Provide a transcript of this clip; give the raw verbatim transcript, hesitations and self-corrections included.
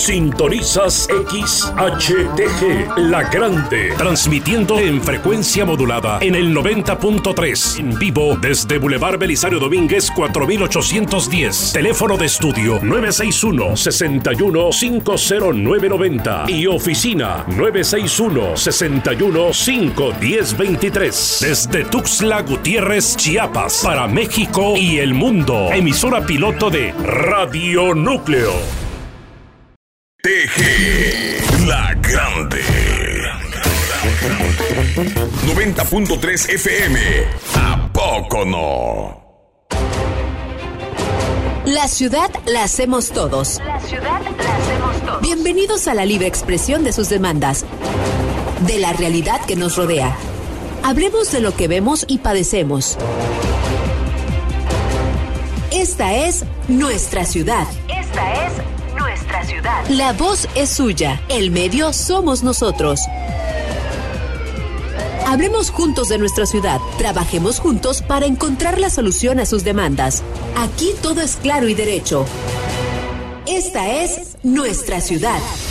Sintonizas X H T G, La Grande, transmitiendo en frecuencia modulada en el noventa punto tres, en vivo desde Boulevard Belisario Domínguez cuatro mil ochocientos diez. Teléfono de estudio nueve seis uno, seis uno, cinco cero nueve nueve cero y oficina nueve seis uno, seis uno, cinco uno cero dos tres. Desde Tuxtla Gutiérrez, Chiapas, para México y el mundo. Emisora piloto de Radio Núcleo. T G, La Grande. noventa punto tres F M. ¿A poco no? La ciudad la hacemos todos. La ciudad la hacemos todos. Bienvenidos a la libre expresión de sus demandas, de la realidad que nos rodea. Hablemos de lo que vemos y padecemos. Esta es nuestra ciudad. Esta es nuestra ciudad. La voz es suya, el medio somos nosotros. Hablemos juntos de nuestra ciudad, trabajemos juntos para encontrar la solución a sus demandas. Aquí todo es claro y derecho. Esta es nuestra ciudad.